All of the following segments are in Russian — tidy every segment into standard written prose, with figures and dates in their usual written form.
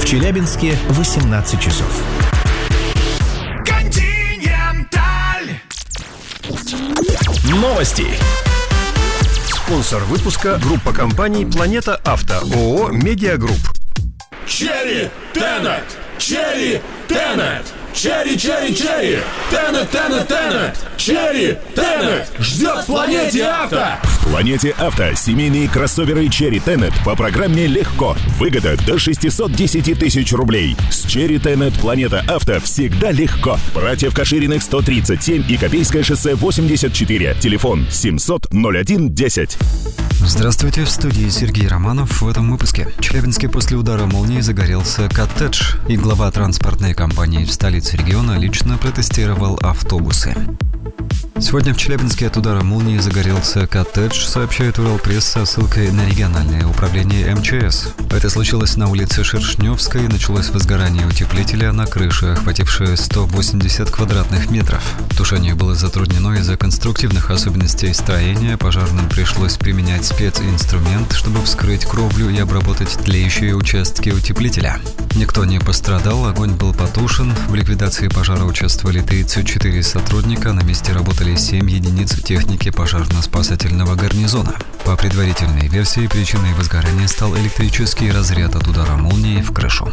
В Челябинске 18 часов. Континенталь. Новости. Спонсор выпуска — группа компаний «Планета Авто», ООО «Медиагрупп». Черри Тенет! Черри Тенет! Черри, черри, черри! Тенет, Тенет, Тенет! Черри Тенет! Ждет в Планете Авто! В Планете Авто семейные кроссоверы Черри Тенет по программе «Легко». Выгода до 610 тысяч рублей. С Черри Тенет Планета Авто всегда легко. Братьев Кашириных 137 и Копейское шоссе 84. Телефон 700-01-10. Здравствуйте, в студии Сергей Романов. В этом выпуске. В Челябинске после удара молнии загорелся коттедж, и глава транспортной компании в столице региона лично протестировал автобусы. Сегодня в Челябинске от удара молнии загорелся коттедж, сообщает Уралпресс со ссылкой на региональное управление МЧС. Это случилось на улице Шершневской, началось возгорание утеплителя на крыше, охватившее 180 квадратных метров. Тушение было затруднено из-за конструктивных особенностей строения, пожарным пришлось применять специнструмент, чтобы вскрыть кровлю и обработать тлеющие участки утеплителя. Никто не пострадал, огонь был потушен, в ликвидации пожара участвовали 34 сотрудника, на месте работали 7 единиц техники пожарно-спасательного гарнизона. По предварительной версии, причиной возгорания стал электрический разряд от удара молнии в крышу.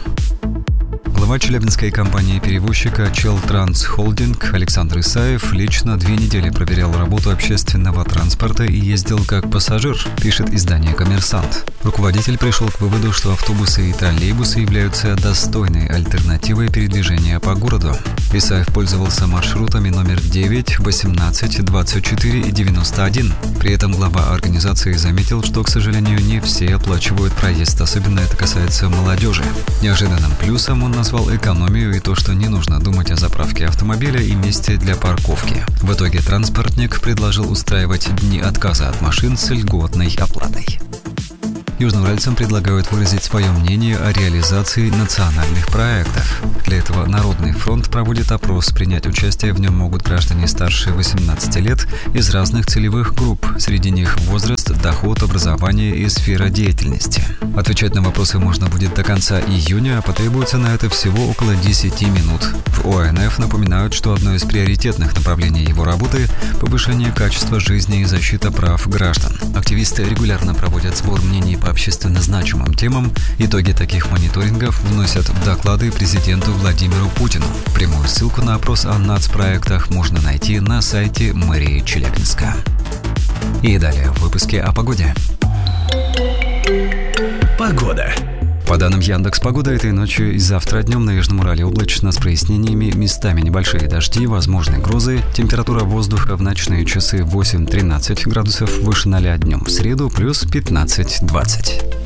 Глава челябинской компании-перевозчика «Челтранс Холдинг» Александр Исаев лично 2 недели проверял работу общественного транспорта и ездил как пассажир, пишет издание «Коммерсант». Руководитель пришел к выводу, что автобусы и троллейбусы являются достойной альтернативой передвижения по городу. Исаев пользовался маршрутами номер 9, 18, 24 и 91. При этом глава организации заметил, что, к сожалению, не все оплачивают проезд, особенно это касается молодежи. Неожиданным плюсом он назвал экономию и то, что не нужно думать о заправке автомобиля и месте для парковки. В итоге транспортник предложил устраивать дни отказа от машин с льготной оплатой. Южноуральцам предлагают выразить свое мнение о реализации национальных проектов. Для этого Народный фронт проводит опрос. Принять участие в нем могут граждане старше 18 лет из разных целевых групп. Среди них возраст, доход, образование и сфера деятельности. Отвечать на вопросы можно будет до конца июня, а потребуется на это всего около 10 минут. В ОНФ напоминают, что одно из приоритетных направлений его работы – повышение качества жизни и защита прав граждан. Активисты регулярно проводят сбор мнений по общественно значимым темам. Итоги таких мониторингов вносят в доклады президенту Владимиру Путину. Прямую ссылку на опрос о нацпроектах можно найти на сайте мэрии Челябинска. И далее в выпуске о погоде. Погода. По данным Яндекс.Погода, этой ночью и завтра днем на Южном Урале облачно с прояснениями, местами небольшие дожди, возможны грозы. Температура воздуха в ночные часы 8-13 градусов, выше 0 днем. В среду плюс 15-20.